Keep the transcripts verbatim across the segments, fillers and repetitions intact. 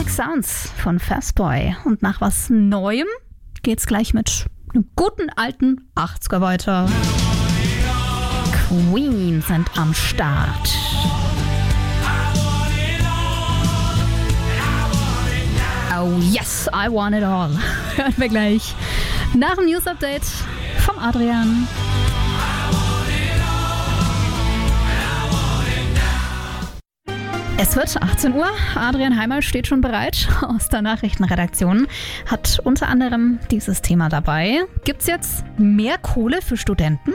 Sonic Sounds von Fastboy. Und nach was Neuem geht's gleich mit einem guten alten achtziger weiter. Queen sind am Start. Oh yes, I want it all. Hören wir gleich nach dem News-Update vom Adrian. Es wird achtzehn Uhr. Adrian Heimal steht schon bereit aus der Nachrichtenredaktion. Hat unter anderem dieses Thema dabei. Gibt's jetzt mehr Kohle für Studenten?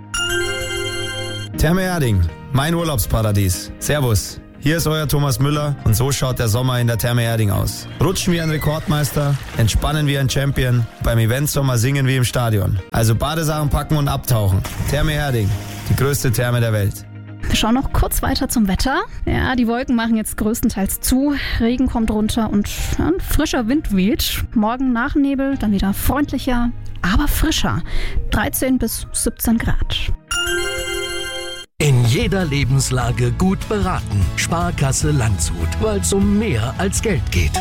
Therme Erding, mein Urlaubsparadies. Servus, hier ist euer Thomas Müller und so schaut der Sommer in der Therme Erding aus. Rutschen wie ein Rekordmeister, entspannen wie ein Champion, beim Eventsommer singen wie im Stadion. Also Badesachen packen und abtauchen. Therme Erding, die größte Therme der Welt. Wir schauen noch kurz weiter zum Wetter. Ja, die Wolken machen jetzt größtenteils zu, Regen kommt runter und ja, ein frischer Wind weht. Morgen nach Nebel, dann wieder freundlicher, aber frischer. dreizehn bis siebzehn Grad. In jeder Lebenslage gut beraten. Sparkasse Landshut, weil es um mehr als Geld geht.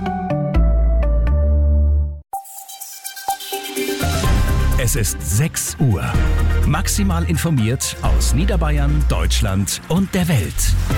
Es ist sechs Uhr. Maximal informiert aus Niederbayern, Deutschland und der Welt.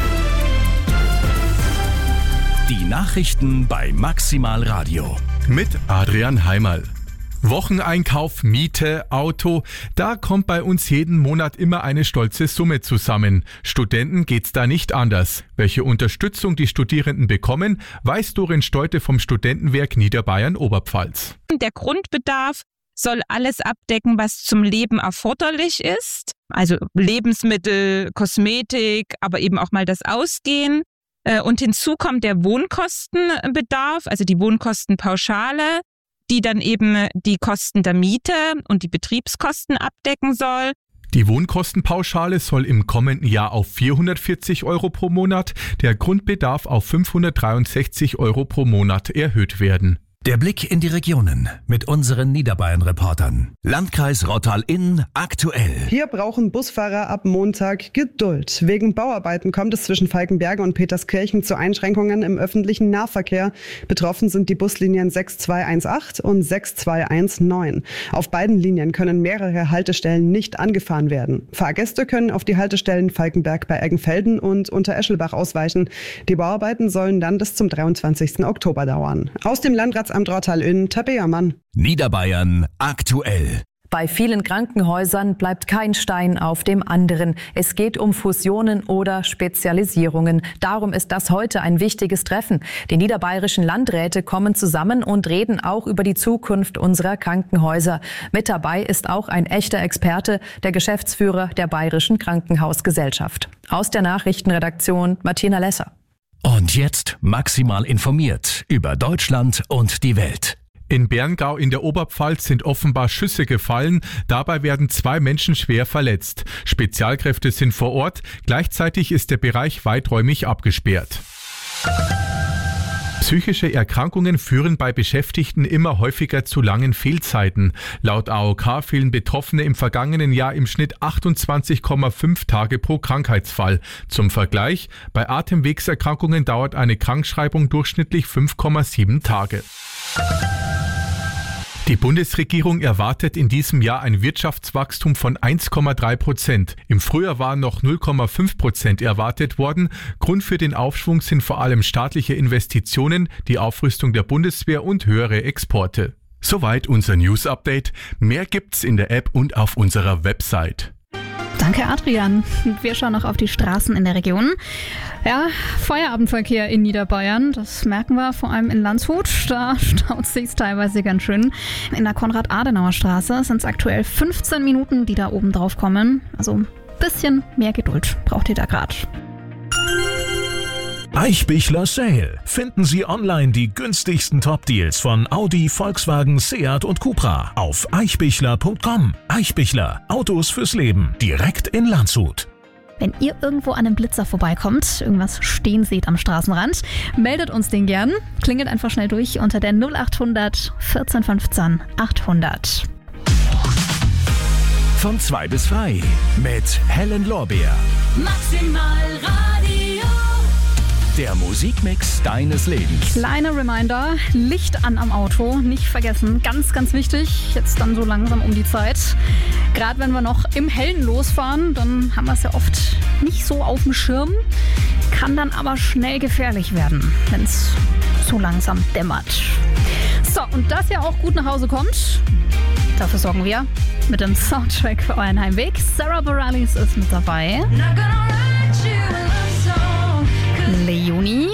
Die Nachrichten bei Maximal Radio. Mit Adrian Heimal. Wocheneinkauf, Miete, Auto, da kommt bei uns jeden Monat immer eine stolze Summe zusammen. Studenten geht's da nicht anders. Welche Unterstützung die Studierenden bekommen, weiß Dorin Steute vom Studentenwerk Niederbayern Oberpfalz. Der Grundbedarf soll alles abdecken, was zum Leben erforderlich ist. Also Lebensmittel, Kosmetik, aber eben auch mal das Ausgehen. Und hinzu kommt der Wohnkostenbedarf, also die Wohnkostenpauschale, die dann eben die Kosten der Miete und die Betriebskosten abdecken soll. Die Wohnkostenpauschale soll im kommenden Jahr auf vierhundertvierzig Euro pro Monat, der Grundbedarf auf fünfhundertdreiundsechzig Euro pro Monat erhöht werden. Der Blick in die Regionen mit unseren Niederbayern-Reportern. Landkreis Rottal-Inn aktuell. Hier brauchen Busfahrer ab Montag Geduld. Wegen Bauarbeiten kommt es zwischen Falkenberg und Peterskirchen zu Einschränkungen im öffentlichen Nahverkehr. Betroffen sind die Buslinien sechs zwei eins acht und sechs zwei eins neun. Auf beiden Linien können mehrere Haltestellen nicht angefahren werden. Fahrgäste können auf die Haltestellen Falkenberg bei Eggenfelden und Untereschelbach ausweichen. Die Bauarbeiten sollen dann bis zum dreiundzwanzigsten Oktober dauern. Aus dem Landratsamt Rottal-Inn, Tabea Mann. Niederbayern aktuell. Bei vielen Krankenhäusern bleibt kein Stein auf dem anderen. Es geht um Fusionen oder Spezialisierungen. Darum ist das heute ein wichtiges Treffen. Die niederbayerischen Landräte kommen zusammen und reden auch über die Zukunft unserer Krankenhäuser. Mit dabei ist auch ein echter Experte, der Geschäftsführer der Bayerischen Krankenhausgesellschaft. Aus der Nachrichtenredaktion Martina Lesser. Und jetzt maximal informiert über Deutschland und die Welt. In Berngau in der Oberpfalz sind offenbar Schüsse gefallen. Dabei werden zwei Menschen schwer verletzt. Spezialkräfte sind vor Ort. Gleichzeitig ist der Bereich weiträumig abgesperrt. Psychische Erkrankungen führen bei Beschäftigten immer häufiger zu langen Fehlzeiten. Laut A O K fehlen Betroffene im vergangenen Jahr im Schnitt achtundzwanzig Komma fünf Tage pro Krankheitsfall. Zum Vergleich, bei Atemwegserkrankungen dauert eine Krankschreibung durchschnittlich fünf Komma sieben Tage. Die Bundesregierung erwartet in diesem Jahr ein Wirtschaftswachstum von eins Komma drei Prozent. Im Frühjahr waren noch null Komma fünf Prozent erwartet worden. Grund für den Aufschwung sind vor allem staatliche Investitionen, die Aufrüstung der Bundeswehr und höhere Exporte. Soweit unser News-Update. Mehr gibt's in der App und auf unserer Website. Danke, Adrian. Wir schauen noch auf die Straßen in der Region. Ja, Feierabendverkehr in Niederbayern, das merken wir vor allem in Landshut. Da staut sich's teilweise ganz schön. In der Konrad-Adenauer-Straße sind es aktuell fünfzehn Minuten, die da oben drauf kommen. Also ein bisschen mehr Geduld braucht ihr da gerade. Eichbichler Sale. Finden Sie online die günstigsten Top-Deals von Audi, Volkswagen, Seat und Cupra auf eichbichler punkt com. Eichbichler. Autos fürs Leben. Direkt in Landshut. Wenn ihr irgendwo an einem Blitzer vorbeikommt, irgendwas stehen seht am Straßenrand, meldet uns den gern. Klingelt einfach schnell durch unter der null achthundert vierzehn fünfzehn achthundert. Von zwei bis drei mit Helen Lorbeer. Maximal Radio. Der Musikmix deines Lebens. Kleiner Reminder, Licht an am Auto, nicht vergessen. Ganz, ganz wichtig, jetzt dann so langsam um die Zeit. Gerade wenn wir noch im Hellen losfahren, dann haben wir es ja oft nicht so auf dem Schirm. Kann dann aber schnell gefährlich werden, wenn es so langsam dämmert. So, und dass ihr auch gut nach Hause kommt, dafür sorgen wir mit dem Soundtrack für euren Heimweg. Sarah Bareilles ist mit dabei. Leonie.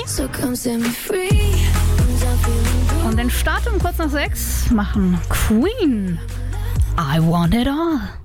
Und den Start um kurz nach sechs machen Queen. I Want It All.